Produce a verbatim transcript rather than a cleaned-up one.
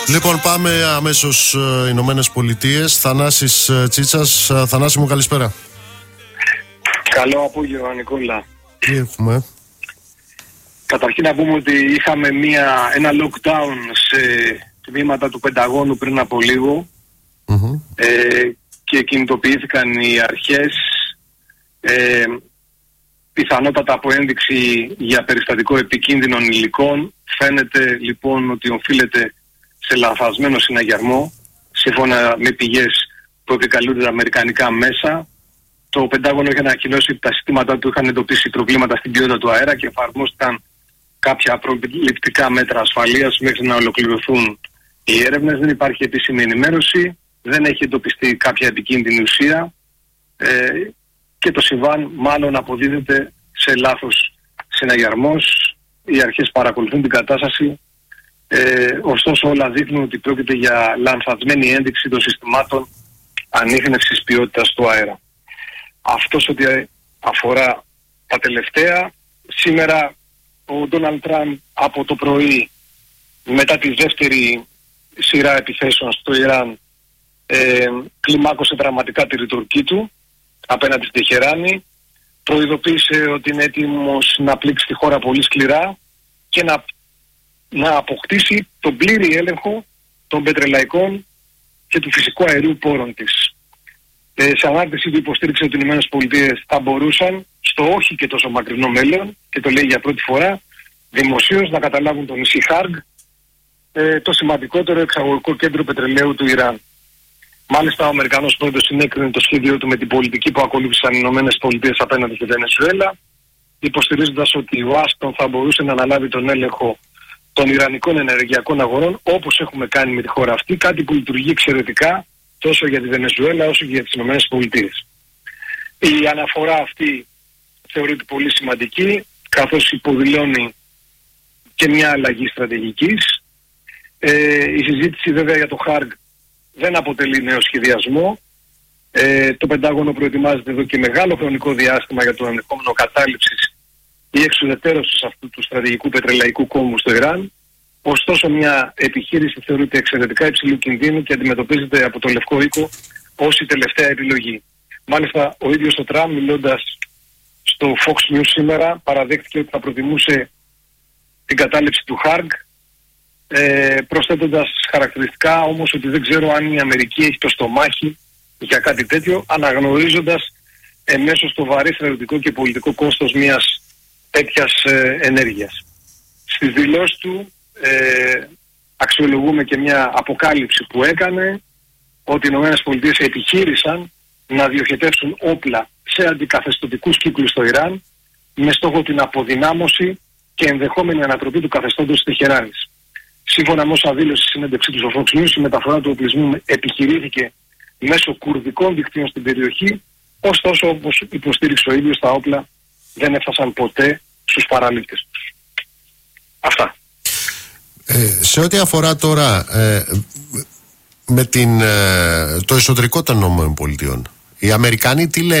Λοιπόν, πάμε αμέσως ε, Ηνωμένες Πολιτείες. Θανάσης ε, Τσίτσας. ε, Θανάση μου, καλησπέρα. Καλό απόγευμα, Νικόλα. Τι έχουμε? Καταρχήν να πούμε ότι είχαμε μια, ένα lockdown σε τμήματα του Πενταγώνου πριν από λίγο mm-hmm. ε, και κινητοποιήθηκαν οι αρχές, ε, πιθανότατα από ένδειξη για περιστατικό επικίνδυνων υλικών. Φαίνεται λοιπόν ότι οφείλεται σε λανθασμένο συναγερμό, σύμφωνα με πηγές που επικαλούνται τα αμερικανικά μέσα. Το Πεντάγωνο είχε ανακοινώσει ότι τα συστήματά του είχαν εντοπίσει προβλήματα στην ποιότητα του αέρα και εφαρμόστηκαν κάποια προληπτικά μέτρα ασφαλείας μέχρι να ολοκληρωθούν οι έρευνες. Δεν υπάρχει επίσημη ενημέρωση, δεν έχει εντοπιστεί κάποια επικίνδυνη ουσία ε, και το συμβάν μάλλον αποδίδεται σε λάθος συναγερμός. Οι αρχές παρακολουθούν την κατάσταση, ε, ωστόσο όλα δείχνουν ότι πρόκειται για λανθασμένη ένδειξη των συστημάτων ανίχνευσης ποιότητας του αέρα. Αυτός ότι αφορά τα τελευταία. Σήμερα ο Ντόναλντ Τραμπ από το πρωί, μετά τη δεύτερη σειρά επιθέσεων στο Ιράν, ε, κλιμάκωσε δραματικά τη ρητορική του απέναντι στη Τεχεράνη. Προειδοποίησε ότι είναι έτοιμος να πλήξει τη χώρα πολύ σκληρά και να, να αποκτήσει τον πλήρη έλεγχο των πετρελαϊκών και του φυσικού αερίου πόρων της. Ε, σε ανάρτηση του υποστήριξε ότι οι ΗΠΑ θα μπορούσαν στο όχι και τόσο μακρινό μέλλον, και το λέει για πρώτη φορά δημοσίως, να καταλάβουν το νησί Χάργκ, ε, το σημαντικότερο εξαγωγικό κέντρο πετρελαίου του Ιράν. Μάλιστα ο Αμερικανός πρόεδρος συνέκρινε το σχέδιό του με την πολιτική που ακολούθησαν οι ΗΠΑ απέναντι στη Βενεζουέλα, υποστηρίζοντας ότι η Ουάσιγκτον θα μπορούσε να αναλάβει τον έλεγχο των ιρανικών ενεργειακών αγορών, όπως έχουμε κάνει με τη χώρα αυτή, κάτι που λειτουργεί εξαιρετικά τόσο για τη Βενεζουέλα όσο και για τις ΗΠΑ. Η αναφορά αυτή θεωρείται πολύ σημαντική, καθώς υποδηλώνει και μια αλλαγή στρατηγικής. Ε, η συζήτηση βέβαια για το Χάργκ δεν αποτελεί νέο σχεδιασμό. Ε, το Πεντάγωνο προετοιμάζεται εδώ και μεγάλο χρονικό διάστημα για το ενδεχόμενο κατάληψης ή εξουδετερώσης αυτού του στρατηγικού πετρελαϊκού κόμβου στο Ιράν. Ωστόσο, μια επιχείρηση θεωρείται εξαιρετικά υψηλού κινδύνου και αντιμετωπίζεται από το Λευκό Οίκο ως η τελευταία επιλογή. Μάλιστα, ο ίδιος ο Τραμπ, μιλώντας στο Fox News σήμερα, παραδέχτηκε ότι θα προτιμούσε την κατάληψη του Χάργκ, ε, προσθέτοντας χαρακτηριστικά όμως ότι δεν ξέρω αν η Αμερική έχει το στομάχι για κάτι τέτοιο, αναγνωρίζοντας εμέσως το βαρύ στρατιωτικό και πολιτικό κόστος μιας τέτοιας ε, ενέργειας. Στις δηλώσεις του ε, αξιολογούμε και μια αποκάλυψη που έκανε, ότι οι ΗΠΑ επιχείρησαν να διοχετεύσουν όπλα σε αντικαθεστωτικούς κύκλους στο Ιράν με στόχο την αποδυνάμωση και ενδεχόμενη ανατροπή του καθεστώτος της Τεχεράνης. Σύμφωνα με όσα δήλωσε στη συνέντευξή του στο Fox News, η μεταφορά του οπλισμού επιχειρήθηκε μέσω κουρδικών δικτύων στην περιοχή, ωστόσο, όπως υποστήριξε ο ίδιος, τα όπλα δεν έφτασαν ποτέ στους παραλήπτες τους. Αυτά. Ε, σε ό,τι αφορά τώρα ε, με την, ε, το εσωτερικό των ΗΠΑ, οι Αμερικανοί τι λένε?